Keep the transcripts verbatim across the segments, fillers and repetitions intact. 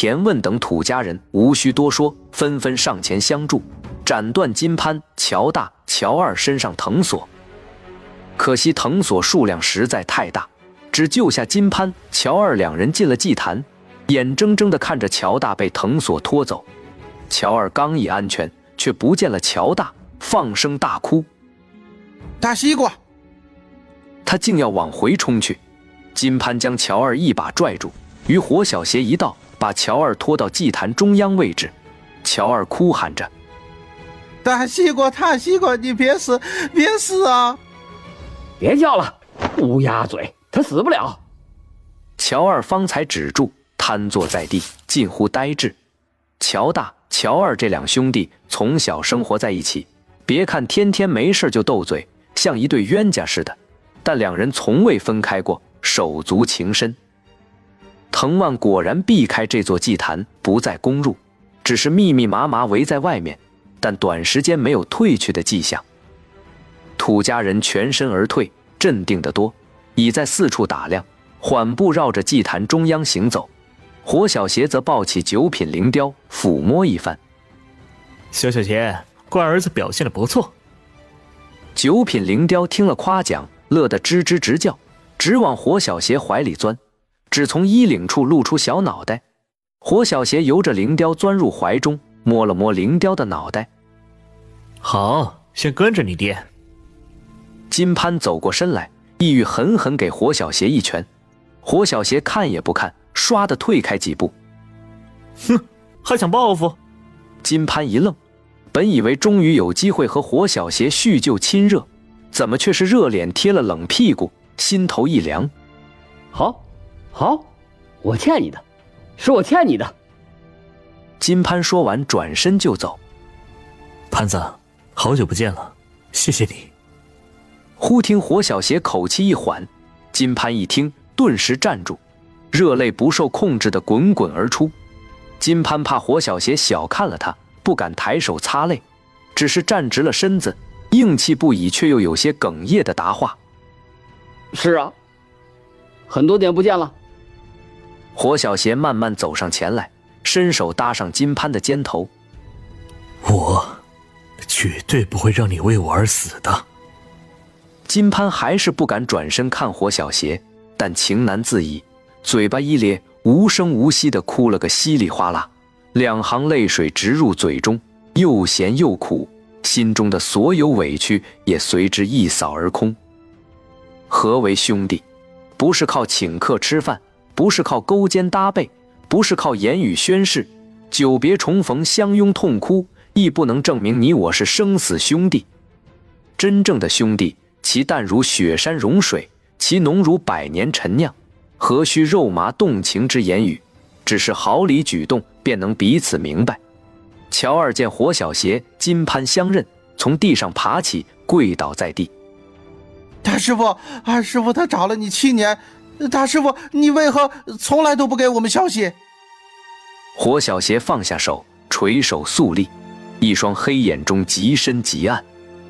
田问等土家人无需多说，纷纷上前相助，斩断金潘、乔大、乔二身上藤索。可惜藤索数量实在太大，只救下金潘、乔二两人进了祭坛，眼睁睁地看着乔大被藤索拖走。乔二刚一安全，却不见了乔大，放声大哭。 大西瓜！ 他竟要往回冲去，金潘将乔二一把拽住，与火小邪一道，把乔二拖到祭坛中央位置。乔二哭喊着：“ 大西瓜，大西瓜，你别死，别死啊！” 别叫了，乌鸦嘴，他死不了。 乔二方才止住，瘫坐在地，近乎呆滞。乔大、乔二这两兄弟从小生活在一起，别看天天没事就斗嘴，像一对冤家似的，但两人从未分开过，手足情深。藤万果然避开这座祭坛，不再攻入，只是密密麻麻围在外面，但短时间没有退去的迹象。土家人全身而退，镇定得多，已在四处打量，缓步绕着祭坛中央行走。火小邪则抱起九品灵雕，抚摸一番。 小小邪，乖儿子表现得不错。 九品灵雕听了夸奖，乐得吱吱直叫，直往火小邪怀里钻，只从衣领处露出小脑袋。火小邪由着灵雕钻入怀中，摸了摸灵雕的脑袋。 好，先跟着你爹。 金潘走过身来，意欲狠狠给火小邪一拳。火小邪看也不看，唰地退开几步。 哼，还想报复？ 金潘一愣，本以为终于有机会和火小邪叙旧亲热，怎么却是热脸贴了冷屁股，心头一凉。 好，好，我欠你的，是我欠你的。 金潘说完，转身就走。 潘子，好久不见了，谢谢你。 忽听火小邪口气一缓，金潘一听，顿时站住，热泪不受控制地滚滚而出。金潘怕火小邪小看了他，不敢抬手擦泪，只是站直了身子，硬气不已，却又有些哽咽地答话：“ 是啊，很多年不见了。” 火小邪慢慢走上前来，伸手搭上金潘的肩头：“ 我绝对不会让你为我而死的。” 金潘还是不敢转身看火小邪，但情难自已，嘴巴一咧，无声无息地哭了个稀里哗啦，两行泪水直入嘴中，又咸又苦，心中的所有委屈也随之一扫而空。何为兄弟？不是靠请客吃饭，不是靠勾肩搭背，不是靠言语宣誓，久别重逢相拥痛哭，亦不能证明你我是生死兄弟。真正的兄弟，其淡如雪山融水，其浓如百年陈酿，何须肉麻动情之言语？只是毫厘举动，便能彼此明白。乔二见火小邪、金潘相认，从地上爬起，跪倒在地。 大师傅，二师傅他找了你七年，大师傅你为何从来都不给我们消息？ 火小邪放下手，垂手肃立，一双黑眼中极深极暗。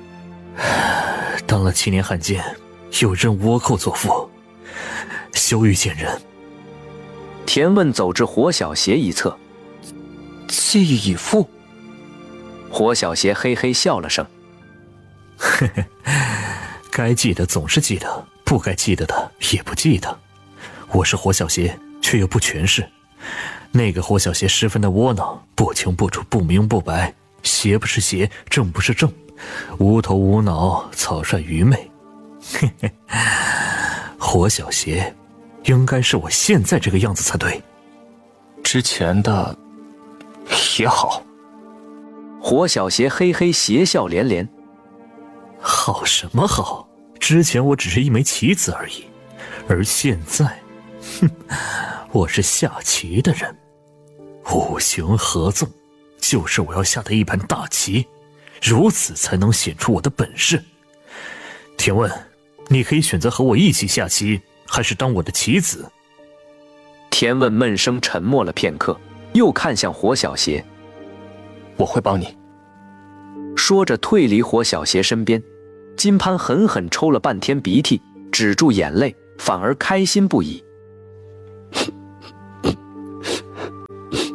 当了七年汉奸，又认倭寇作父，羞于见人。 田问走至火小邪一侧， 记忆已复。 火小邪嘿嘿笑了声， 嘿嘿，该记得总是记得，不该记得的也不记得。我是火小邪，却又不全是。那个火小邪十分的窝囊，不清不楚，不明不白，邪不是邪，正不是正，无头无脑，草率愚昧。嘿嘿，火小邪应该是我现在这个样子才对。 之前的也好。 火小邪嘿嘿邪笑连连。 好什么好？之前我只是一枚棋子而已，而现在，哼，我是下棋的人。五行合纵，就是我要下的一盘大棋，如此才能显出我的本事。田问，你可以选择和我一起下棋，还是当我的棋子？ 田问闷声沉默了片刻，又看向火小邪。 我会帮你。 说着退离火小邪身边。金潘狠狠抽了半天鼻涕，止住眼泪，反而开心不已。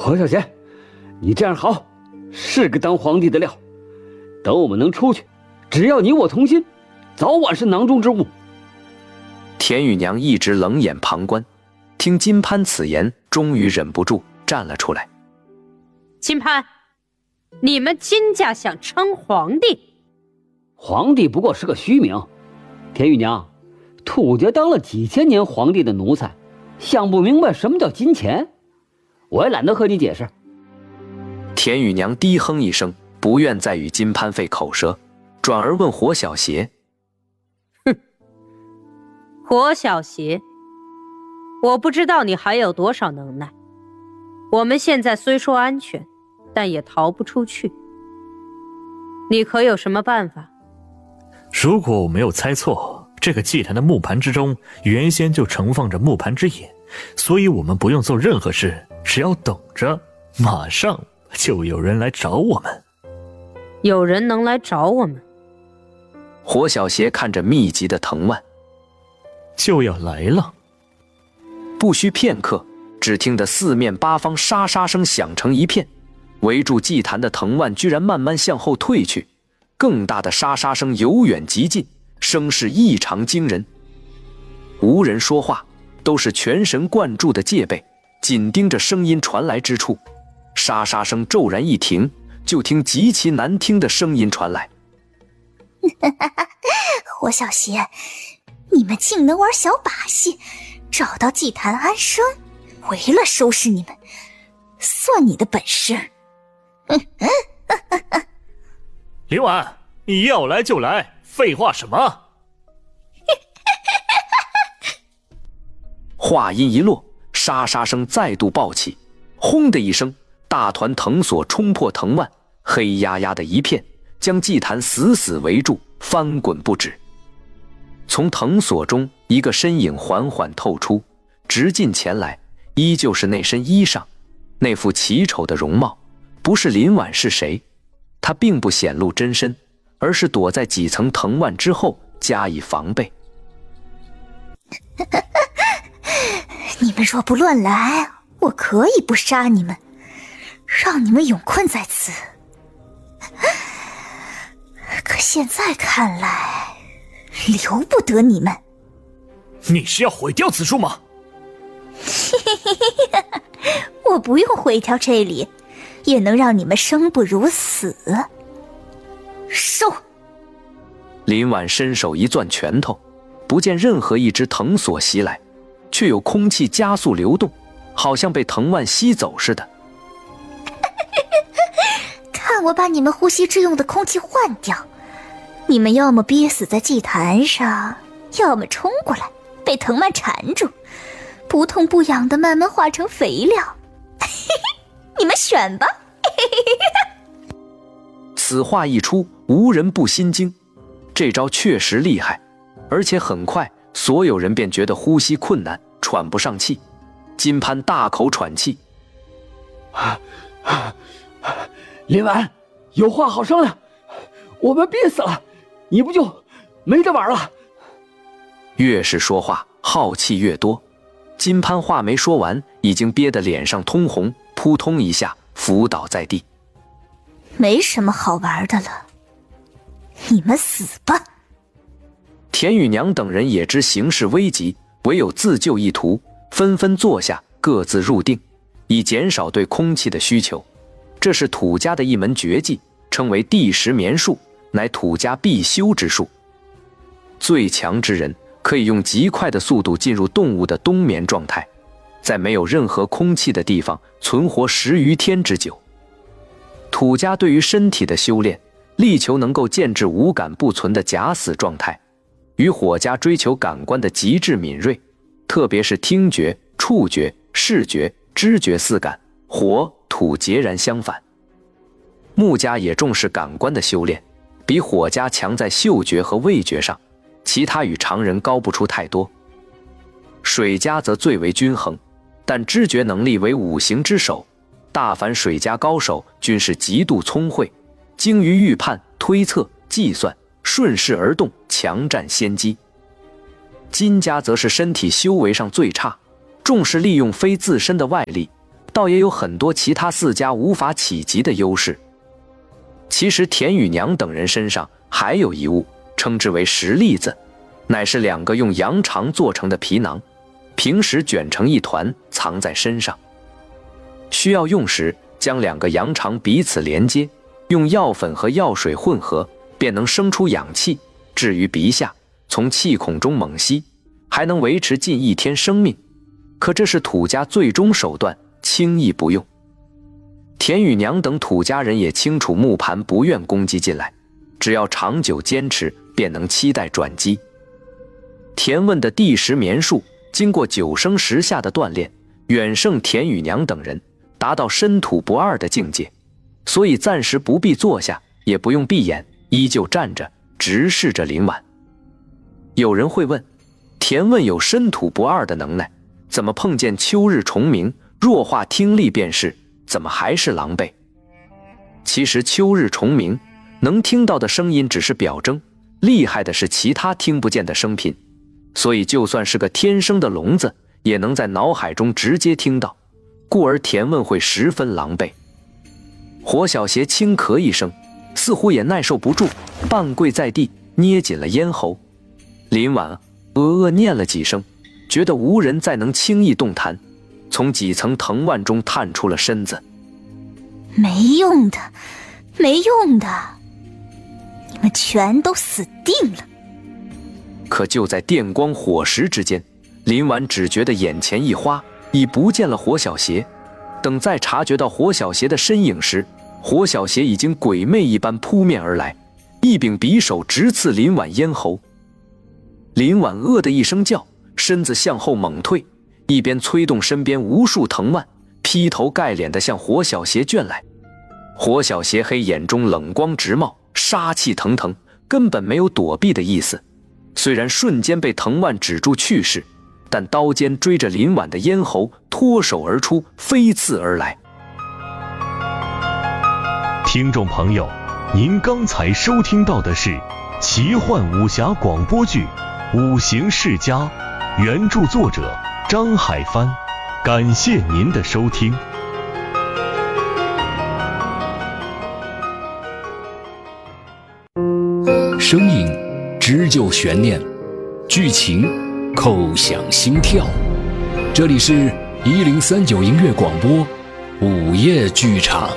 侯小贤，你这样好，是个当皇帝的料。等我们能出去，只要你我同心，早晚是囊中之物。 田玉娘一直冷眼旁观，听金潘此言，终于忍不住站了出来。 金潘，你们金家想称皇帝？ 皇帝不过是个虚名。田玉娘，土家当了几千年皇帝的奴才，想不明白什么叫金钱，我也懒得和你解释。 田玉娘低哼一声，不愿再与金潘费口舌，转而问火小邪： 哼，火小邪，我不知道你还有多少能耐。我们现在虽说安全，但也逃不出去。你可有什么办法？ 如果我没有猜错，这个祭坛的木盘之中原先就盛放着木盘之眼，所以我们不用做任何事，只要等着，马上就有人来找我们。 有人能来找我们？ 火小邪看着密集的藤蔓， 就要来了。 不需片刻，只听得四面八方沙沙声响成一片，围住祭坛的藤蔓居然慢慢向后退去，更大的沙沙声由远及近，声势异常惊人。无人说话，都是全神贯注的戒备，紧盯着声音传来之处。沙沙声骤然一停，就听极其难听的声音传来。 火小邪，你们竟能玩小把戏，找到祭坛安生，为了收拾你们，算你的本事。 林婉，你要来就来，废话什么？ 话音一落，沙沙声再度爆起，轰的一声，大团藤索冲破藤蔓，黑压压的一片，将祭坛死死围住，翻滚不止。从藤索中，一个身影缓缓透出，直进前来，依旧是那身衣裳，那副奇丑的容貌，不是林婉是谁？他并不显露真身，而是躲在几层藤蔓之后加以防备。 你们若不乱来，我可以不杀你们，让你们永困在此。可现在看来，留不得你们。 你是要毁掉此处吗？ 我不用毁掉这里，也能让你们生不如死。收！ 林婉伸手一攥拳头，不见任何一只藤索袭来，却有空气加速流动，好像被藤蔓吸走似的。 看我把你们呼吸之用的空气换掉，你们要么憋死在祭坛上，要么冲过来被藤蔓缠住，不痛不痒的慢慢化成肥料。你们选吧。 此话一出，无人不心惊，这招确实厉害，而且很快所有人便觉得呼吸困难，喘不上气。金潘大口喘气。 林婉，有话好商量，我们憋死了，你不就没得玩了？ 越是说话，耗气越多。金潘话没说完，已经憋得脸上通红，扑通一下伏倒在地。 没什么好玩的了，你们死吧。 田玉娘等人也知形势危急，唯有自救一途，纷纷坐下，各自入定，以减少对空气的需求。这是土家的一门绝技，称为地石眠术，乃土家必修之术。最强之人可以用极快的速度进入动物的冬眠状态，在没有任何空气的地方存活十余天之久。土家对于身体的修炼，力求能够建制五感不存的假死状态，与火家追求感官的极致敏锐，特别是听觉、触觉、视觉、知觉四感，火土截然相反。木家也重视感官的修炼，比火家强在嗅觉和味觉上，其他与常人高不出太多。水家则最为均衡，但知觉能力为五行之首，大凡水家高手均是极度聪慧，精于预判、推测、计算，顺势而动，强占先机。金家则是身体修为上最差，重视利用非自身的外力， 倒也有很多其他四家无法企及的优势。其实田雨娘等人身上还有一物，称之为石栗子，乃是两个用羊肠做成的皮囊，平时卷成一团藏在身上，需要用时将两个羊肠彼此连接，用药粉和药水混合，便能生出氧气，置于鼻下，从气孔中猛吸，还能维持近一天生命。可这是土家最终手段，轻易不用。田雨娘等土家人也清楚木盘不愿攻击进来，只要长久坚持，便能期待转机。田问的第十棉术经过九生十下的锻炼，远胜田雨娘等人，达到身土不二的境界，所以暂时不必坐下，也不用闭眼，依旧站着直视着林婉。有人会问，田问有身土不二的能耐，怎么碰见秋日虫鸣，弱化听力便是，怎么还是狼狈？其实秋日虫鸣能听到的声音只是表征，厉害的是其他听不见的声频，所以就算是个天生的聋子，也能在脑海中直接听到，故而田问会十分狼狈。火小邪轻咳一声，似乎也耐受不住，半跪在地，捏紧了咽喉。林婉呃呃念了几声，觉得无人再能轻易动弹，从几层藤蔓中探出了身子。 没用的，没用的，你们全都死定了。 可就在电光火石之间，林婉只觉得眼前一花，已不见了火小邪。等再察觉到火小邪的身影时，火小邪已经鬼魅一般扑面而来，一柄匕首直刺林婉咽喉。林婉呃的一声叫，身子向后猛退，一边催动身边无数藤蔓，劈头盖脸地向火小邪卷来。火小邪黑眼中冷光直冒，杀气腾腾，根本没有躲避的意思。虽然瞬间被藤蔓止住去势，但刀尖追着林婉的咽喉脱手而出，飞刺而来。 听众朋友，您刚才收听到的是奇幻武侠广播剧《五行世家》，原著作者张海帆，感谢您的收听。 声音织就悬念，剧情扣响心跳。这里是一零三九音乐广播午夜剧场。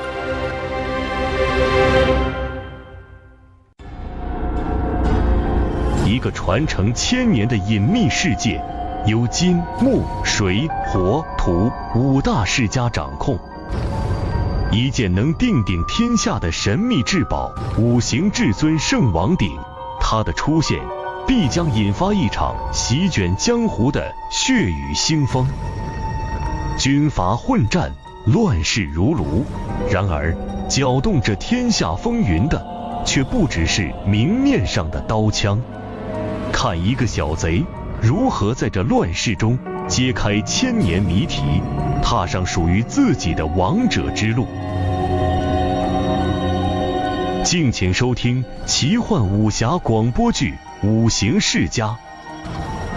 一个传承千年的隐秘世界，由金、木、水、火、土五大世家掌控。一件能定鼎天下的神秘至宝——五行至尊圣王鼎，它的出现必将引发一场席卷江湖的血雨腥风。军阀混战，乱世如炉。然而，搅动着天下风云的，却不只是明面上的刀枪。看一个小贼如何在这乱世中揭开千年谜题，踏上属于自己的王者之路。敬请收听奇幻武侠广播剧《五行世家》。